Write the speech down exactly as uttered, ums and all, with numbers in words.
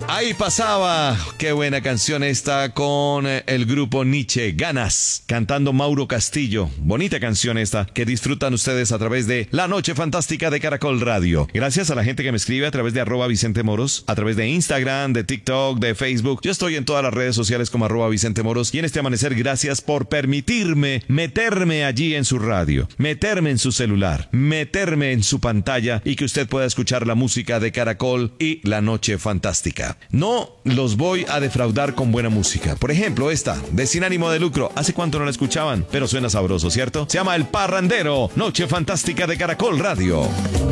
Ahí pasaba, qué buena canción esta con el grupo Nietzsche, Ganas, cantando Mauro Castillo. Bonita canción esta que disfrutan ustedes a través de La Noche Fantástica de Caracol Radio. Gracias a la gente que me escribe a través de arroba Vicente Moros, a través de Instagram, de TikTok, de Facebook. Yo estoy en todas las redes sociales como arroba Vicente Moros y en este amanecer gracias por permitirme meterme allí en su radio, meterme en su celular, meterme en su pantalla y que usted pueda escuchar la música de Caracol y La Noche Fantástica. No los voy a defraudar con buena música. Por ejemplo, esta, de Sin Ánimo de Lucro. ¿Hace cuánto no la escuchaban? Pero suena sabroso, ¿cierto? Se llama El Parrandero, Noche Fantástica de Caracol Radio.